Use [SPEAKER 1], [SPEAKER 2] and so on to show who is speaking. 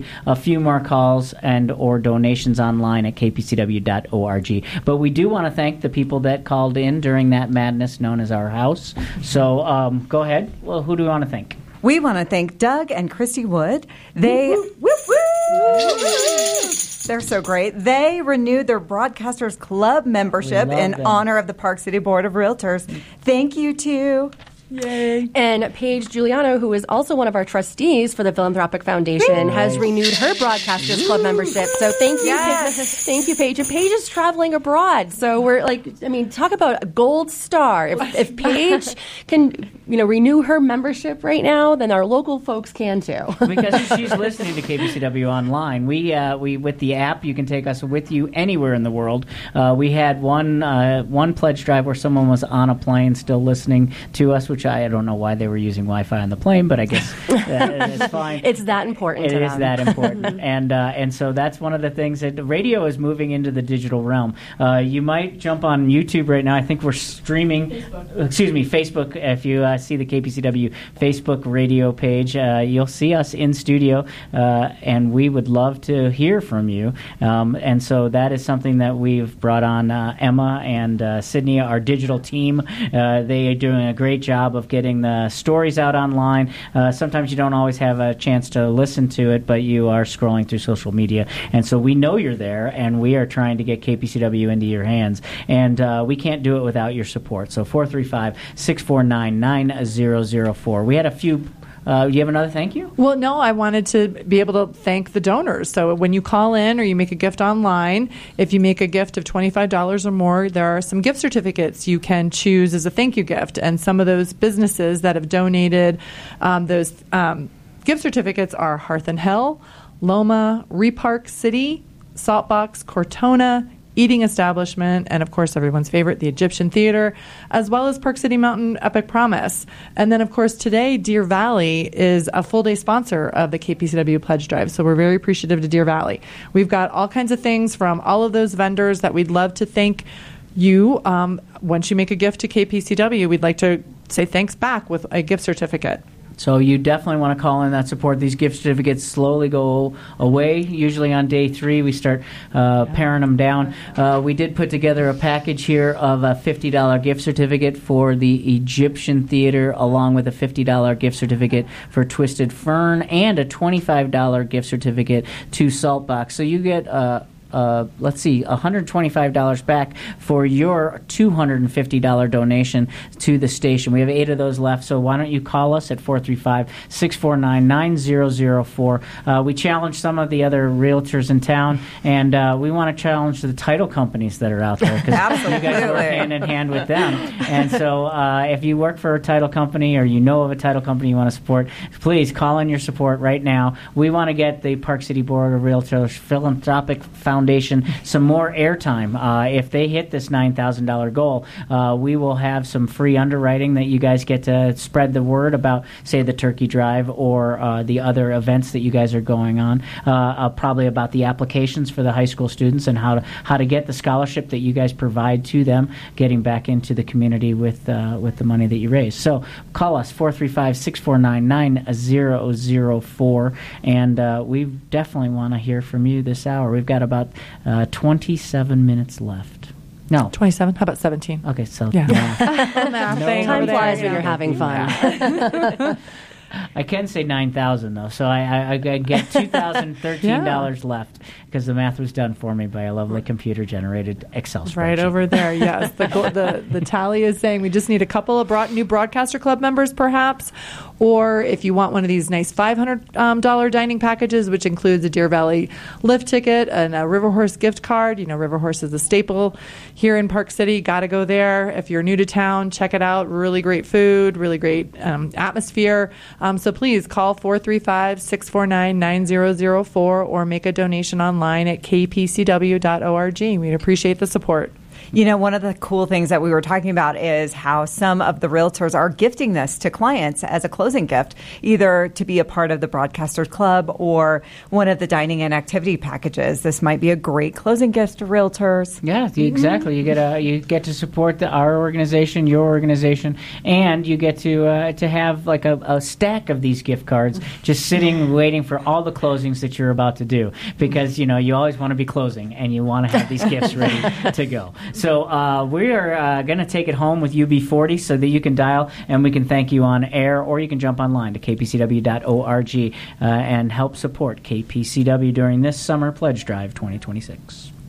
[SPEAKER 1] a few more calls and or donations online at kpcw.org. But we do want to thank the people that called in during that madness known as Our House. So go ahead. Well, who do we want to thank?
[SPEAKER 2] We want to thank Doug and Christy Wood. They're so great. They renewed their Broadcasters Club membership in honor of the Park City Board of Realtors. Thank you to...
[SPEAKER 3] Yay. And Paige Giuliano, who is also one of our trustees for the Philanthropic Foundation, has renewed her Broadcasters Club membership. So thank you, thank you, Paige. And Paige is traveling abroad. So we're talk about a gold star. If Paige can, renew her membership right now, then our local folks can too.
[SPEAKER 1] Because she's listening to KPCW online. We with the app, you can take us with you anywhere in the world. We had one pledge drive where someone was on a plane still listening to us, which I don't know why they were using Wi-Fi on the plane, but I guess it's fine.
[SPEAKER 3] It's that important to them.
[SPEAKER 1] It is that important. And so that's one of the things that the radio is moving into the digital realm. You might jump on YouTube right now. I think we're streaming, Facebook. If you see the KPCW Facebook radio page, you'll see us in studio, and we would love to hear from you. And so that is something that we've brought on Emma and Sydney, our digital team. They are doing a great job of getting the stories out online. Sometimes you don't always have a chance to listen to it, but you are scrolling through social media. And so we know you're there, and we are trying to get KPCW into your hands. And we can't do it without your support. So 435-649-9004. We had a few... you have another thank you?
[SPEAKER 4] Well, no, I wanted to be able to thank the donors. So when you call in or you make a gift online, if you make a gift of $25 or more, there are some gift certificates you can choose as a thank you gift. And some of those businesses that have donated those gift certificates are Hearth and Hill, Loma, Repark City, Saltbox, Cortona, Eating Establishment, and of course everyone's favorite, the Egyptian Theater, as well as Park City Mountain Epic Promise. And then of course today Deer Valley is a full day sponsor of the KPCW Pledge Drive, so we're very appreciative to Deer Valley. We've got all kinds of things from all of those vendors that we'd love to thank you. Once you make a gift to KPCW, we'd like to say thanks back with a gift certificate.
[SPEAKER 1] So you definitely want to call in that support. These gift certificates slowly go away. Usually on day 3, we start paring them down. We did put together a package here of a $50 gift certificate for the Egyptian Theater, along with a $50 gift certificate for Twisted Fern, and a $25 gift certificate to Saltbox. So you get $125 back for your $250 donation to the station. We have 8 of those left, so why don't you call us at 435-649-9004. We challenge some of the other realtors in town, and we want to challenge the title companies that are out there, because you guys work hand in hand with them. And so if you work for a title company or you know of a title company you want to support, please call in your support right now. We want to get the Park City Board of Realtors Philanthropic Foundation some more airtime. If they hit this $9,000 goal, we will have some free underwriting that you guys get to spread the word about, say, the Turkey Drive or the other events that you guys are going on, probably about the applications for the high school students and how to get the scholarship that you guys provide to them, getting back into the community with the money that you raise. So call us, 435-649-9004, and we definitely want to hear from you this hour. We've got about 27 minutes left. No.
[SPEAKER 4] 27? How about 17?
[SPEAKER 1] Okay, so...
[SPEAKER 4] Yeah.
[SPEAKER 3] Time flies when you're having fun.
[SPEAKER 1] I can say 9,000 though, so I get $2,013 left because the math was done for me by a lovely computer-generated Excel spreadsheet.
[SPEAKER 4] Right over there, yes. The tally is saying we just need a couple of new Broadcaster Club members, perhaps, or if you want one of these nice $500 dining packages, which includes a Deer Valley lift ticket and a River Horse gift card. You know, River Horse is a staple here in Park City. Got to go there. If you're new to town, check it out. Really great food, really great atmosphere. So please call 435-649-9004 or make a donation online at kpcw.org. We'd appreciate the support.
[SPEAKER 2] You know, one of the cool things that we were talking about is how some of the realtors are gifting this to clients as a closing gift, either to be a part of the Broadcasters Club or one of the dining and activity packages. This might be a great closing gift to realtors.
[SPEAKER 1] Yeah, exactly. You get to support our organization, your organization, and you get to have like a stack of these gift cards just sitting waiting for all the closings that you're about to do, because you always want to be closing and you want to have these gifts ready to go. So we are going to take it home with UB40 so that you can dial and we can thank you on air, or you can jump online to kpcw.org and help support KPCW during this Summer Pledge Drive 2026.